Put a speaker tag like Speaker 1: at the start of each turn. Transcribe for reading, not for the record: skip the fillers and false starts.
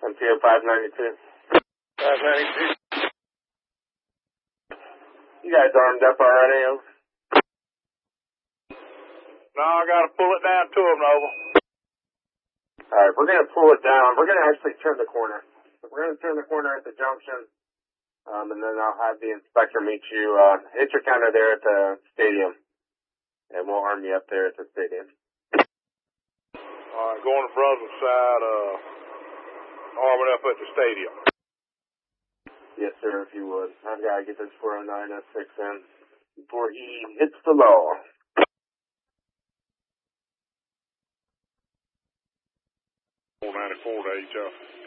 Speaker 1: MTO 592.
Speaker 2: 592.
Speaker 1: You guys armed up already, over?
Speaker 2: No, I gotta pull it down to him, over.
Speaker 1: Alright, we're gonna pull it down. We're gonna actually turn the corner. We're gonna turn the corner at the junction, and then I'll have the inspector meet you, hit your counter there at the stadium. And we'll arm you up there at the stadium.
Speaker 2: Alright, going to Brunswick side, arming up at the stadium.
Speaker 1: Yes, sir, if you would. I've got to get this 40906 in before he hits the law.
Speaker 2: $494 to HF.